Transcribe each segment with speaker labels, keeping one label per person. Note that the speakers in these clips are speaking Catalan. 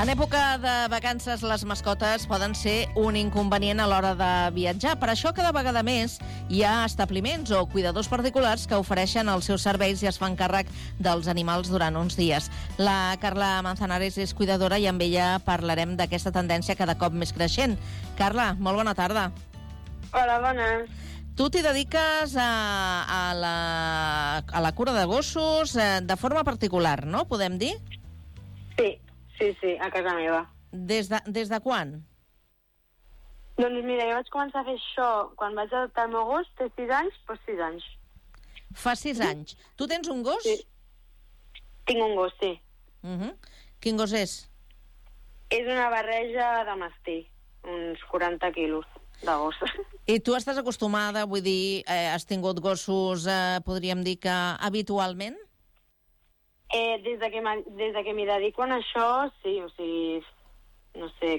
Speaker 1: En època de vacances, les mascotes poden ser un inconvenient a l'hora de viatjar. Per això, cada vegada més hi ha establiments o cuidadors particulars que ofereixen els seus serveis i es fan càrrec dels animals durant uns dies. La Carla Manzanares és cuidadora i amb ella parlarem d'aquesta tendència cada cop més creixent. Carla, molt bona tarda.
Speaker 2: Hola, bones.
Speaker 1: Tu t'hi dediques a la cura de gossos de forma particular, no? Podem dir?
Speaker 2: Sí, a casa meva.
Speaker 1: Des de quan?
Speaker 2: Doncs mira, jo vaig començar a fer això quan vaig adoptar el meu gos, té 6 anys, doncs 6 anys.
Speaker 1: Fa 6 anys. Tu tens un gos?
Speaker 2: Sí. Tinc un gos, sí.
Speaker 1: Quin gos és?
Speaker 2: És una barreja de mastí, uns 40 quilos de gos.
Speaker 1: I tu estàs acostumada, vull dir, has tingut gossos, podríem dir que habitualment?
Speaker 2: Des de que m'hi dedico en això, sí, o sigui, no sé,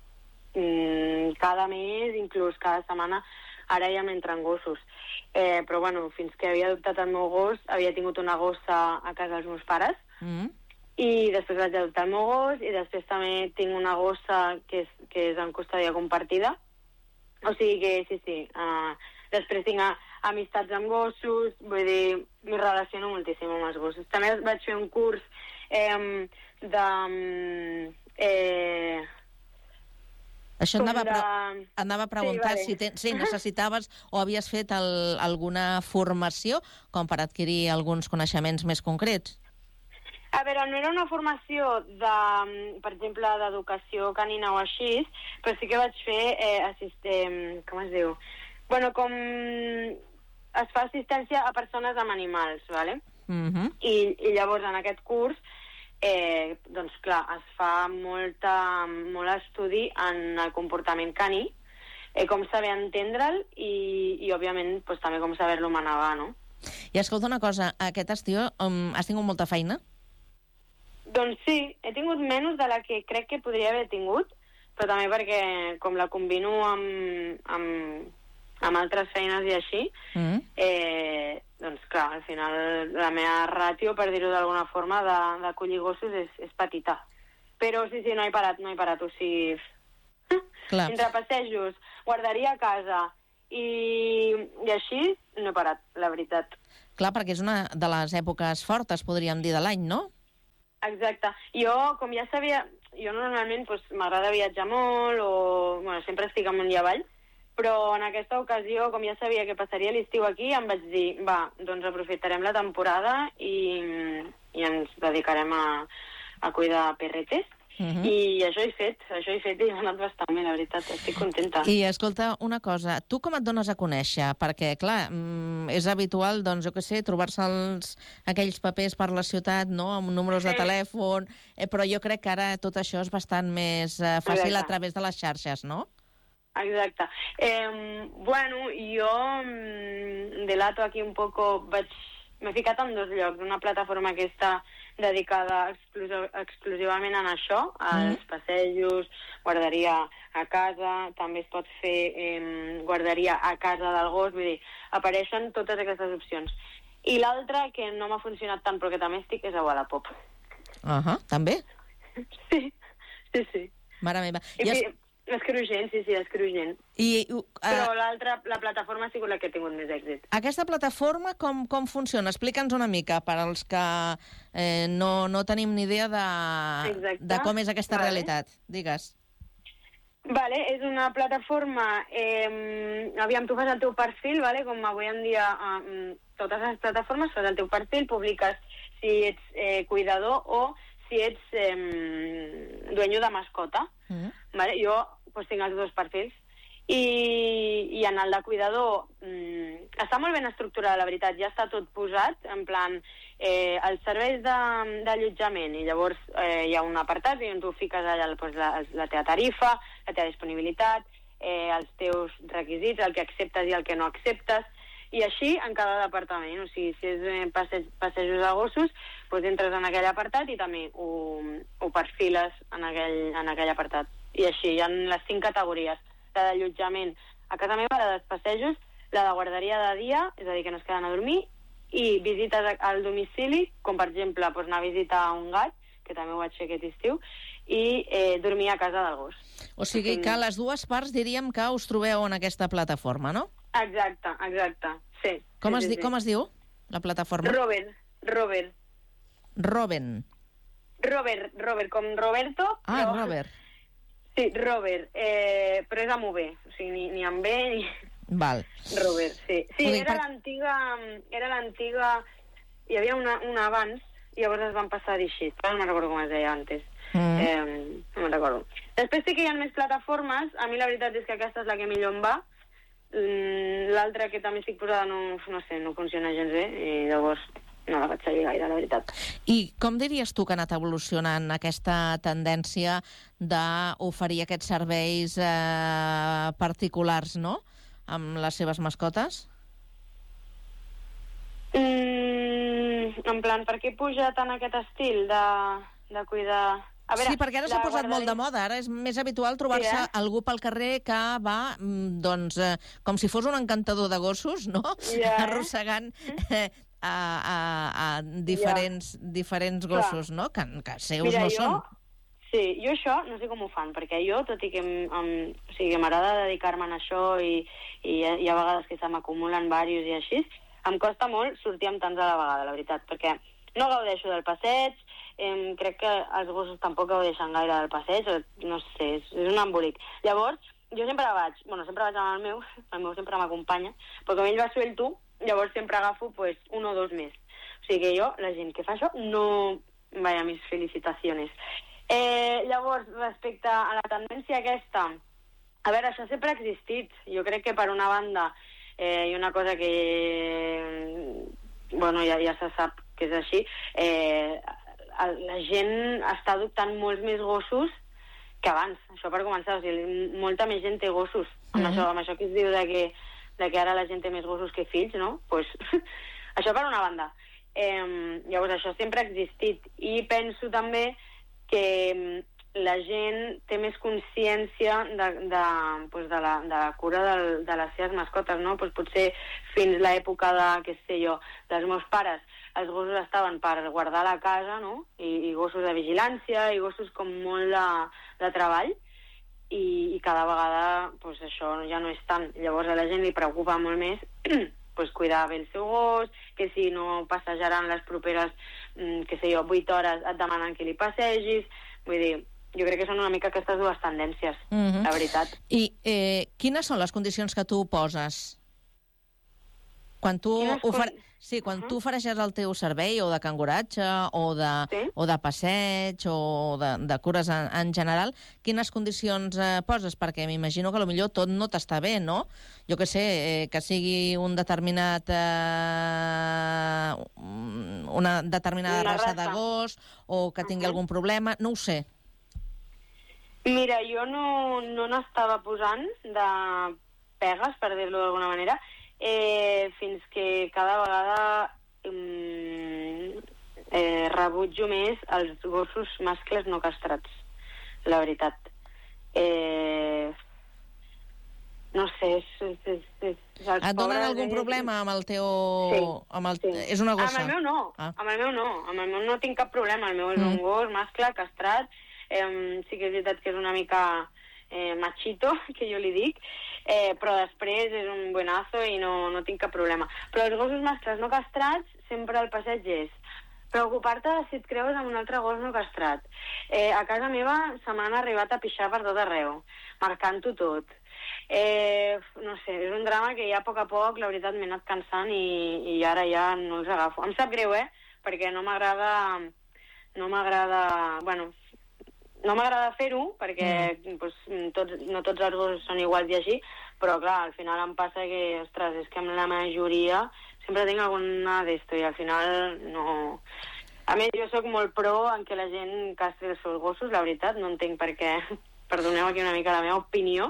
Speaker 2: cada mes, inclús cada setmana, ara ja m'entren gossos. Però bueno, fins que havia adoptat el meu gos, havia tingut una gossa a casa dels meus pares, i després vaig adoptar el meu gos, i després també tinc una gossa que és en custòdia compartida. O sigui que sí. Després tinc amistats amb gossos, vull dir, m'hi relaciono moltíssim amb els gossos. També vaig fer un curs
Speaker 1: Això anava a preguntar
Speaker 2: sí, vale.
Speaker 1: si necessitaves o havies fet alguna formació com per adquirir alguns coneixements més concrets.
Speaker 2: A veure, no era una formació per exemple, d'educació canina o així, però sí que vaig fer com es diu? Bueno, com es fa assistència a persones amb animals, ¿vale? I llavors en aquest curs doncs clar, es fa molt estudi en el comportament caní, com saber entendre'l i òbviament doncs, també com saber-lo manegar, no?
Speaker 1: I escolta una cosa, aquest estiu has tingut molta feina?
Speaker 2: Doncs sí, he tingut menys de la que crec que podria haver tingut, però també perquè com la combino amb altres feines i així, doncs clar, al final la meva ràtio, per dir-ho d'alguna forma, d'acollir gossos és petita. Però sí, no he parat, o sigui... Entre passejos, guarderia a casa i així, no he parat, la veritat.
Speaker 1: Clar, perquè és una de les èpoques fortes, podríem dir, de l'any, no?
Speaker 2: Exacte. Jo, com ja sabia, jo normalment m'agrada viatjar molt o sempre estic amunt i avall, però en aquesta ocasió, com ja sabia que passaria l'estiu aquí, em vaig dir, doncs aprofitarem la temporada i ens dedicarem a cuidar perretes. I això he fet i m'ha anat bastant bé, la veritat, estic contenta.
Speaker 1: I escolta, una cosa, tu com et dones a conèixer? Perquè, clar, és habitual, doncs, jo què sé, trobar-se aquells papers per la ciutat, no?, amb números de telèfon, però jo crec que ara tot això és bastant més fàcil a través de les xarxes, no?
Speaker 2: Exacte. Bueno, jo delato aquí un poco, m'he ficat en 2 llocs, una plataforma que està dedicada exclusivament a això, als passejos, guarderia a casa, també es pot fer guarderia a casa del gos, vull dir, apareixen totes aquestes opcions. I l'altra, que no m'ha funcionat tant, però que també estic, és a Wallapop.
Speaker 1: També?
Speaker 2: Sí.
Speaker 1: Mare meva.
Speaker 2: És crugent, sí, és crugent. Però l'altra, la plataforma ha sigut la que ha tingut més èxit.
Speaker 1: Aquesta plataforma com funciona? Explica'ns una mica, per als que no tenim ni idea de com és aquesta realitat. Digues.
Speaker 2: Vale, és una plataforma... aviam, tu fas el teu perfil, vale? Com avui en dia totes les plataformes, fas el teu perfil, publiques si ets cuidador o si ets dueño de mascota. Vale? Jo tinc els 2 perfils i en el de cuidador està molt ben estructurat, la veritat, ja està tot posat, en plan els serveis d'allotjament, i llavors hi ha un apartat on tu fiques allà la teva tarifa, la teva disponibilitat, els teus requisits, el que acceptes i el que no acceptes, i així en cada departament. O sigui, si és passejos de gossos, doncs entres en aquell apartat i també ho perfiles en aquell apartat. I així, hi ha les 5 categories. La d'allotjament a casa meva, la dels passejos, la de guarderia de dia, és a dir, que no es queden a dormir, i visites al domicili, com per exemple anar a visitar un gat, que també ho vaig fer aquest estiu, i dormir a casa del gos.
Speaker 1: O sigui que les dues parts diríem que us trobeu en aquesta plataforma, no?
Speaker 2: Exacte, sí.
Speaker 1: Com es diu, la plataforma?
Speaker 2: Robert.
Speaker 1: Roben.
Speaker 2: Robert, com Roberto.
Speaker 1: Ah, però... Robert.
Speaker 2: Sí, Robert, però és amb V, o sigui, ni amb B ni...
Speaker 1: Val.
Speaker 2: Robert, sí. Sí, era l'antiga... Hi havia una abans, i llavors es van passar a dir així, però no me'n recordo com es deia antes. No me'n recordo. Després sí que hi ha més plataformes, a mi la veritat és que aquesta és la que millor em va. L'altra que també estic posada no sé, no funciona gens bé, i llavors no la vaig seguir gaire, la veritat.
Speaker 1: I com diries tu que ha anat evolucionant aquesta tendència d'oferir aquests serveis particulars, no?, amb les seves mascotes?
Speaker 2: En plan, per què puja tant aquest estil de cuidar... A veure,
Speaker 1: sí, perquè ara s'ha posat molt de moda. Ara és més habitual trobar-se algú pel carrer que va, doncs, com si fos un encantador de gossos, no?, arrossegant a diferents gossos, no?, que seus no són.
Speaker 2: Sí, jo això no sé com ho fan, perquè jo, tot i que m'agrada dedicar-me a això i hi ha vegades que se m'acumulen diversos i així, em costa molt sortir amb tants a la vegada, la veritat, perquè no gaudeixo del passeig, crec que els gossos tampoc gaudeixen gaire del passeig, no sé, és un embolic. Llavors, jo sempre vaig amb el meu sempre m'acompanya, però com ell va suelto, llavors sempre agafo pues, 1 o 2 més. O sigui que jo, la gent que fa això, no... Vaya, mis felicitaciones. Llavors, respecte a la tendència aquesta, a veure, això sempre ha existit. Jo crec que per una banda hi ha una cosa que bueno, ja se sap que és així, la gent està adoptant molts més gossos que abans, això per començar, o sigui, molta més gent té gossos, amb això que es diu de que ara la gent té més gossos que fills, no? Pues, això per una banda. Llavors, això sempre ha existit, i penso també que la gent té més consciència de la cura de les seves mascotes, no? Pues potser fins l'època de, què sé jo, dels meus pares, els gossos estaven per guardar la casa, no? I gossos de vigilància, i gossos com molt de treball, i cada vegada pues, això ja no és tant. Llavors a la gent li preocupa molt més pues, cuidar bé el seu gos, que si no passejaran les properes, què sé jo, 8 hores et demanen que li passegis. Vull dir, jo crec que són una mica aquestes dues tendències, la veritat.
Speaker 1: I quines són les condicions que tu poses? Quan tu tu ofereixes el teu servei, o de canguratge, o de passeig, o de cures en general, quines condicions poses? Perquè m'imagino que potser tot no t'està bé, no? Jo què sé, que sigui una determinada raça de gos, o que tingui algun problema, no ho sé.
Speaker 2: Mira, jo no n'estava posant de pegues, per dir-ho d'alguna manera, fins que cada vegada rebutjo més els gossos mascles no castrats, la veritat. No sé,
Speaker 1: et donen algun problema amb el teu... Sí. És una gossa?
Speaker 2: Amb el meu no, amb el meu no tinc cap problema, el meu és un gos mascle castrat, sí que és veritat que és una mica machito, que jo li dic, però després és un buenazo i no tinc cap problema. Però els gossos mascles no castrats, sempre el passeig és preocupar-te si et creues amb un altre gos no castrat. A casa meva se m'han arribat a pixar per tot arreu, marcant-ho tot. No sé, és un drama que ja a poc, la veritat, m'he anat cansant i ara ja no els agafo. Em sap greu, perquè no m'agrada, bueno, no m'agrada fer-ho, perquè pues, no tots els gossos són iguals i així, però clar, al final em passa que, ostres, és que amb la majoria sempre tinc alguna d'esto i al final no... A més, jo sóc molt pro en que la gent castri els seus gossos, la veritat, no entenc per què, perdoneu aquí una mica la meva opinió,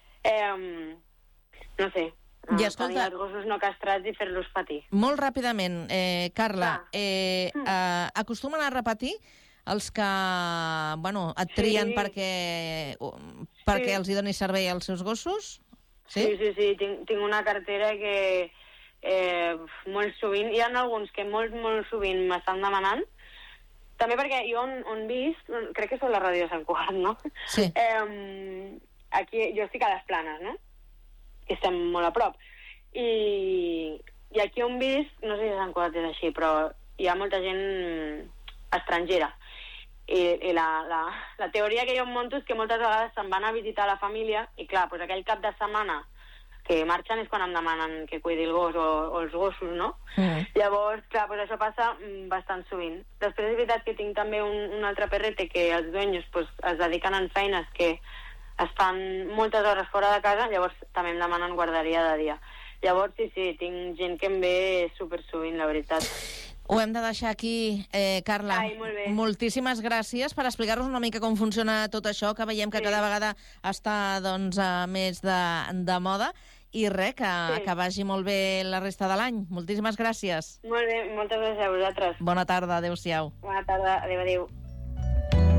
Speaker 2: no sé, tenir els gossos no castrats i fer-los patir.
Speaker 1: Molt ràpidament, Carla, acostumen a repetir els que, bueno, et trien perquè els hi doni servei als seus gossos?
Speaker 2: Sí. Tinc una cartera que molt sovint, hi ha alguns que molt sovint m'estan demanant, També perquè jo on visc, crec que són la ràdio de Sant Cugat, no?
Speaker 1: Sí.
Speaker 2: Aquí jo estic a les Planes, no? Que estem molt a prop. I aquí on visc, no sé si a Sant Cugat és així, però hi ha molta gent estrangera. I la teoria que jo em monto és que moltes vegades se'n van a visitar la família i clar, doncs aquell cap de setmana que marxen és quan em demanen que cuidi el gos o els gossos, no? Llavors, clar, doncs això passa bastant sovint. Després és veritat que tinc també un altre perrete que els dueños es dediquen en feines que es fan moltes hores fora de casa, llavors també em demanen guarderia de dia. Llavors, sí, tinc gent que em ve super sovint, la veritat.
Speaker 1: Ho hem de deixar aquí, Carla.
Speaker 2: Ai, molt bé.
Speaker 1: Moltíssimes gràcies per explicar-nos una mica com funciona tot això, que veiem que cada vegada està doncs, més de moda. I res, que vagi molt bé la resta de l'any. Moltíssimes gràcies.
Speaker 2: Molt bé, moltes gràcies a vosaltres.
Speaker 1: Bona tarda, adéu-siau.
Speaker 2: Bona tarda, adéu.